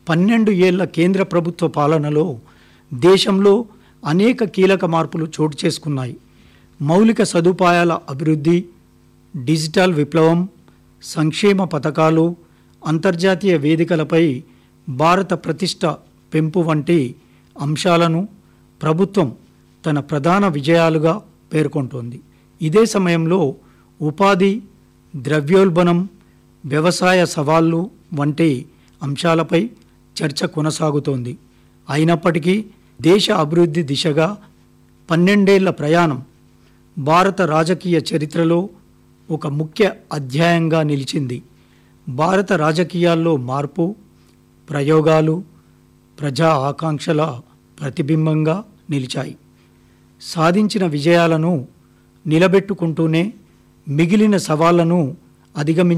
12 ఏళ్ల కేంద్ర ప్రభుత్వ పాలనలో దేశంలో అనేక కీలక మార్పులు చోటు చేసుకున్నాయి. మౌలిక సదుపాయాల అభివృద్ధి, డిజిటల్ విప్లవం, సంక్షేమ పథకాలు, అంతర్జాతీయ వేదికలపై భారత ప్రతిష్ట పెంపు వంటి అంశాలను ప్రభుత్వం తన ప్రధాన విజయాలుగా పేర్కొంటోంది. ఇదే సమయంలో ఉపాధి, ద్రవ్యోల్బణం, వ్యవసాయ సవాళ్లు వంటి అంశాలపై చర్చ కొనసాగుతోంది. అయినప్పటికీ దేశ అభివృద్ధి దిశగా 12 ఏళ్ల ప్రయాణం భారత రాజకీయ చరిత్రలో ఒక ముఖ్య అధ్యాయంగా నిలిచింది. భారత రాజకీయాల్లో మార్పు, ప్రయోగాలు, ప్రజా ఆకాంక్షల ప్రతిబింబంగా నిలిచాయి. సాధించిన విజయాలను నిలబెట్టుకుంటూనే మిగిలిన సవాళ్లను అధిగమించ